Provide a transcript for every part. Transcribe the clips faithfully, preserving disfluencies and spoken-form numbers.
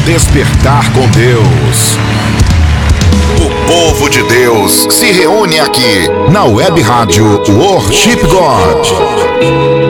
Despertar com Deus. O povo de Deus se reúne aqui na Web Rádio Worship God.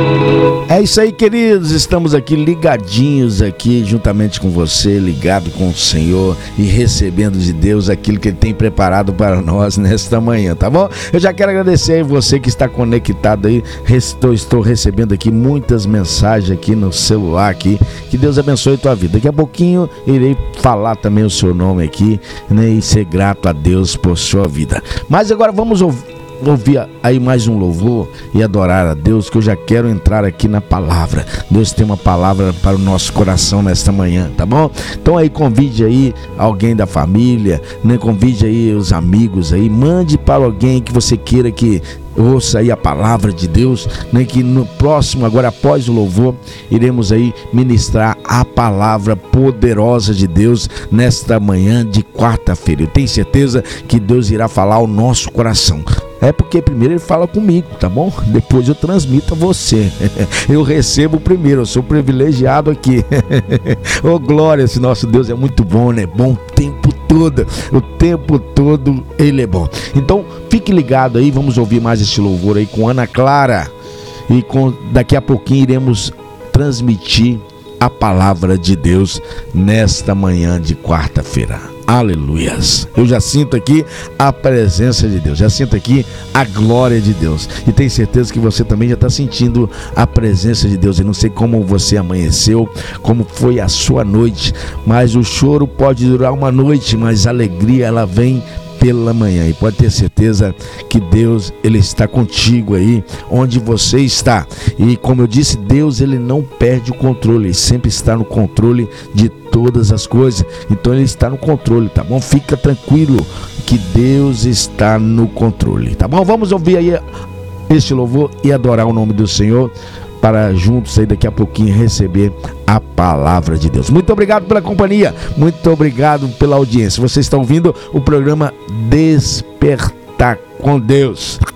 É isso aí, queridos, estamos aqui ligadinhos aqui juntamente com você, ligado com o Senhor e recebendo de Deus aquilo que Ele tem preparado para nós nesta manhã, tá bom? Eu já quero agradecer a você que está conectado aí, estou, estou recebendo aqui muitas mensagens aqui no celular aqui, que Deus abençoe a tua vida. Daqui a pouquinho irei falar também o seu nome aqui, né, e ser grato a Deus por sua vida. Mas agora vamos ouvir ouvir aí mais um louvor e adorar a Deus, que eu já quero entrar aqui na palavra. Deus tem uma palavra para o nosso coração nesta manhã, tá bom? Então aí convide aí alguém da família, né? Convide aí os amigos aí, mande para alguém que você queira que ouça aí a palavra de Deus, né? Que no próximo, agora após o louvor, iremos aí ministrar a palavra poderosa de Deus nesta manhã de quarta-feira. Eu tenho certeza que Deus irá falar ao nosso coração. É porque primeiro Ele fala comigo, tá bom? Depois eu transmito a você. Eu recebo primeiro, eu sou privilegiado aqui. Oh, glória, esse nosso Deus é muito bom, né? Bom o tempo todo, o tempo todo Ele é bom. Então, fique ligado aí, vamos ouvir mais esse louvor aí com Ana Clara. E com, daqui a pouquinho iremos transmitir a palavra de Deus nesta manhã de quarta-feira. Aleluias. Eu já sinto aqui a presença de Deus, já sinto aqui a glória de Deus, e tenho certeza que você também já está sentindo a presença de Deus. Eu não sei como você amanheceu, como foi a sua noite, mas o choro pode durar uma noite, mas a alegria ela vem pela manhã, e pode ter certeza que Deus, Ele está contigo aí, onde você está. E como eu disse, Deus, Ele não perde o controle, Ele sempre está no controle de todas as coisas. Então Ele está no controle, tá bom? Fica tranquilo que Deus está no controle, tá bom? Vamos ouvir aí este louvor e adorar o nome do Senhor, para juntos aí daqui a pouquinho receber a palavra de Deus. Muito obrigado pela companhia, muito obrigado pela audiência. Vocês estão ouvindo o programa Despertar com Deus.